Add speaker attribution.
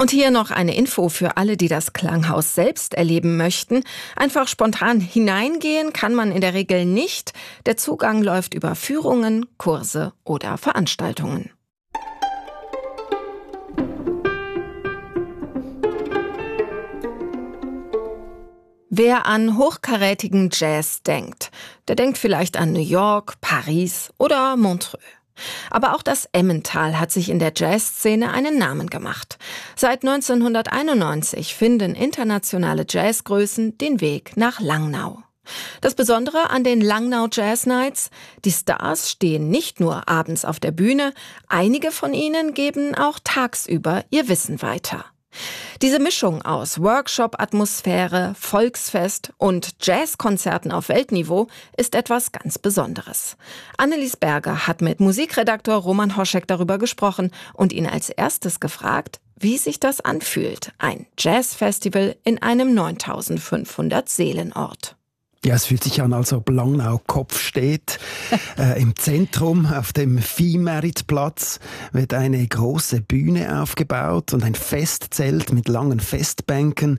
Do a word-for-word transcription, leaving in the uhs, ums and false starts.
Speaker 1: Und hier noch eine Info für alle, die das Klanghaus selbst erleben möchten. Einfach spontan hineingehen kann man in der Regel nicht. Der Zugang läuft über Führungen, Kurse oder Veranstaltungen. Wer an hochkarätigen Jazz denkt, der denkt vielleicht an New York, Paris oder Montreux. Aber auch das Emmental hat sich in der Jazzszene einen Namen gemacht. Seit neunzehnhunderteinundneunzig finden internationale Jazzgrößen den Weg nach Langnau. Das Besondere an den Langnau Jazz Nights: die Stars stehen nicht nur abends auf der Bühne, einige von ihnen geben auch tagsüber ihr Wissen weiter. Diese Mischung aus Workshop-Atmosphäre, Volksfest und Jazzkonzerten auf Weltniveau ist etwas ganz Besonderes. Annelies Berger hat mit Musikredaktor Roman Hoschek darüber gesprochen und ihn als erstes gefragt, wie sich das anfühlt, ein Jazzfestival in einem neuntausendfünfhundert Seelenort.
Speaker 2: Ja, es fühlt sich an, als ob Langnau Kopf steht. äh, Im Zentrum, auf dem Viehmeritplatz, wird eine große Bühne aufgebaut und ein Festzelt mit langen Festbänken.